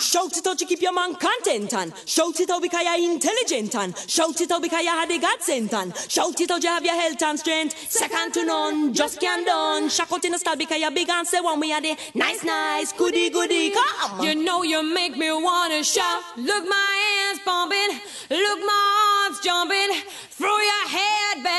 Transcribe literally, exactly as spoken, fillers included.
Shout it out, you keep your man content and shout it out because you're intelligent and shout it out because you had the God sent and shout it out, you have your health and strength. Second to none, just can't done. Shout out in the style because you're big and say one we are the nice, nice, goody, goody. Come. You know you make me wanna shout. Look, my hands pumping. Look, my arms jumping. Throw your head.